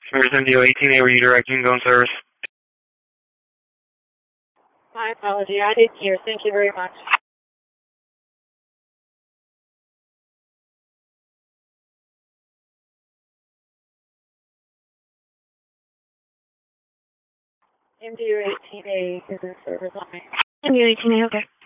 Service MDO 18A, were you directing zone service? My apology, I didn't hear. Thank you very much. MDO 18A is in service on me. MDO 18A, okay.